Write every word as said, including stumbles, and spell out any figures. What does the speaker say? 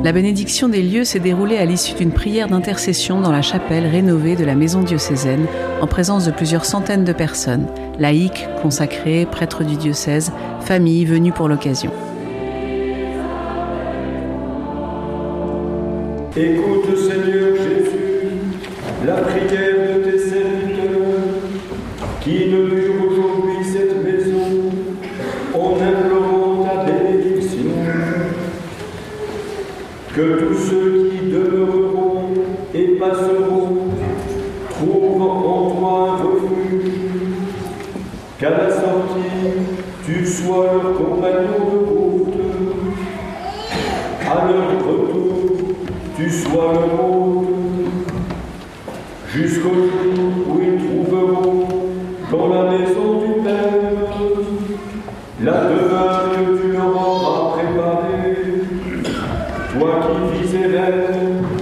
La bénédiction des lieux s'est déroulée à l'issue d'une prière d'intercession dans la chapelle rénovée de la maison diocésaine, en présence de plusieurs centaines de personnes, laïcs, consacrés, prêtres du diocèse, familles venues pour l'occasion. Écoute, Seigneur Jésus, la prière de tes serviteurs qui inaugurent aujourd'hui cette maison en implorant ta bénédiction. Que tous ceux qui demeureront et passeront trouvent en toi un refuge, qu'à la sortie tu sois leur compagnon de route, à leur retour tu sois leur hôte, jusqu'au jour où ils trouveront dans la maison du Père la demeure que tu leur auras préparée, toi qui vis et règnes